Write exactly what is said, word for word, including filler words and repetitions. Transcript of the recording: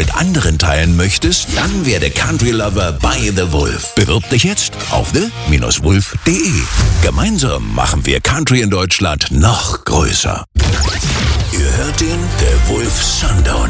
mit anderen teilen möchtest? Dann werde Country Lover bei The Wolf. Bewirb dich jetzt auf the Bindestrich wolf punkt de. Gemeinsam machen wir Country in Deutschland noch größer. Ihr hört den The Wolf Sundown.